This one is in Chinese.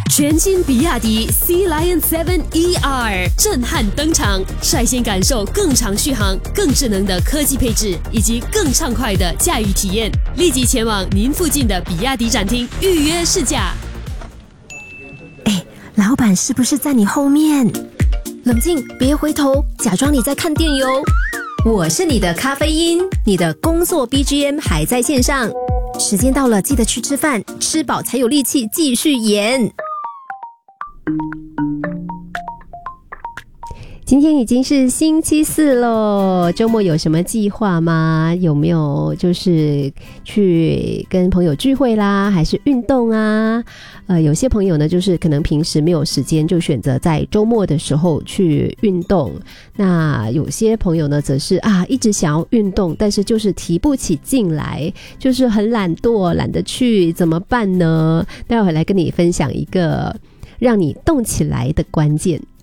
全新比亚迪 Sea Lion 7 ER 震撼登场，率先感受更长续航、更智能的科技配置以及更畅快的驾驭体验。立即前往您附近的比亚迪展厅预约试驾。 老板是不是在你后面？冷静，别回头，假装你在看电哟。我是你的咖啡因，你的工作 BGM 还在线上。时间到了，记得去吃饭，吃饱才有力气继续演。 今天已经是星期四咯，周末有什么计划吗？有没有就是去跟朋友聚会啦，还是运动啊？有些朋友呢，就是可能平时没有时间，就选择在周末的时候去运动。那有些朋友呢，则是一直想要运动，但是就是提不起劲来，就是很懒惰，懒得去，怎么办呢？待会来跟你分享一个让你动起来的关键。